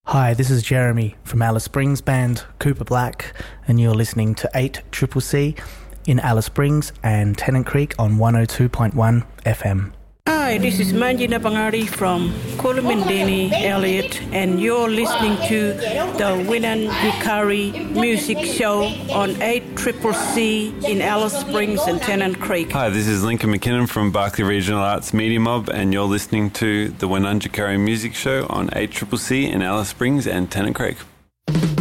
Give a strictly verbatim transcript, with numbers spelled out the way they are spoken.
Hi, this is Jeremy from Alice Springs band Cooper Black, and you're listening to eight C C C in Alice Springs and Tennant Creek on one oh two point one F M. Hi, this is Manjina Bangari from Kolomindeni Elliott, and you're listening to the Winan Yukari Music Show on eight C C C in Alice Springs and Tennant Creek. Hi, this is Lincoln McKinnon from Barclay Regional Arts Media Mob, and you're listening to the Winan Yukari Music Show on eight C C C in Alice Springs and Tennant Creek.